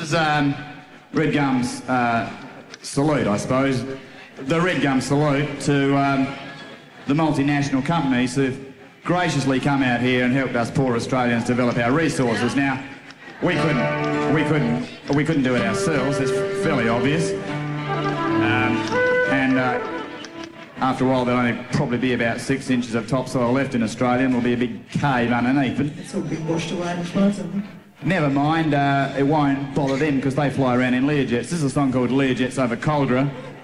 Red Gum's salute, I suppose. The Red Gum salute to the multinational companies who've graciously come out here and helped us poor Australians develop our resources. Now, we couldn't do it ourselves. It's fairly obvious. After a while, there'll only probably be about 6 inches of topsoil left in Australia, and there'll be a big cave underneath it. It's all been washed away in the floods, I think. Never mind, it won't bother them because they fly around in Learjets. This is a song called Learjets over Caldera.